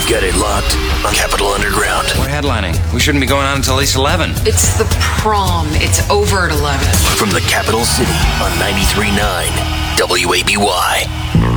We've got it locked on Capital Underground. We're headlining. We shouldn't be going on until at least 11. It's the prom. It's over at 11. From the capital city on 93.9 WABY.